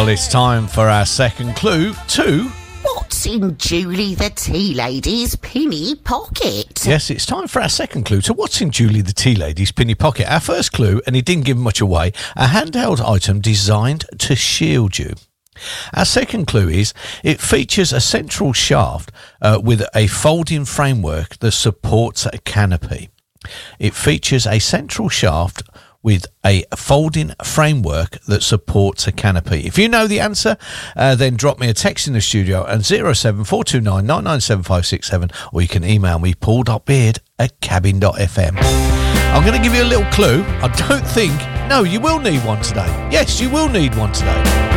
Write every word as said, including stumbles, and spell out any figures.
Well, it's time for our second clue to... What's in Julie the Tea Lady's pinny pocket? Yes, it's time for our second clue to what's in Julie the Tea Lady's pinny pocket. Our first clue, and it didn't give much away, a handheld item designed to shield you. Our second clue is it features a central shaft uh, with a folding framework that supports a canopy. It features a central shaft with a folding framework that supports a canopy. If you know the answer, uh, then drop me a text in the studio at zero seven four two nine nine nine seven five six seven, or you can email me paul dot beard at cabin dot f m. I'm going to give you a little clue. I don't think... No, you will need one today. Yes, you will need one today.